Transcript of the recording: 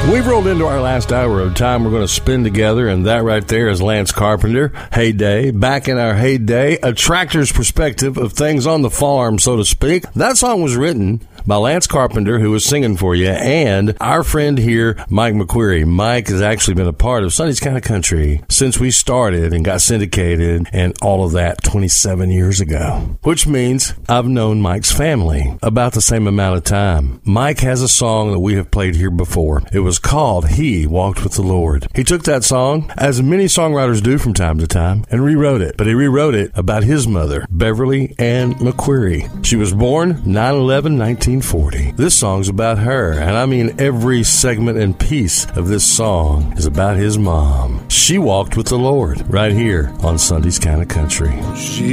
We've rolled into our last hour of time we're going to spend together, and that right there is Lance Carpenter, Heyday. Back in our heyday, a tractor's perspective of things on the farm, so to speak. That song was written by Lance Carpenter, who was singing for you, and our friend here, Mike McQuarrie. Mike has actually been a part of Sunday's Kind of Country since we started and got syndicated and all of that 27 years ago, which means I've known Mike's family about the same amount of time. Mike has a song that we have played here before. It was called He Walked with the Lord. He took that song, as many songwriters do from time to time, and rewrote it. But he rewrote it about his mother, Beverly Ann McQuarrie. She was born 9/11/1940. This song's about her, and I mean every segment and piece of this song is about his mom. She walked with the Lord right here on Sunday's Kind of Country.